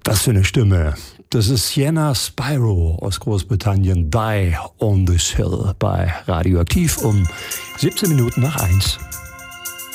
Was für eine Stimme. Das ist Sienna Spyro aus Großbritannien. Die on this Hill bei Radioaktiv um 17 Minuten nach 1.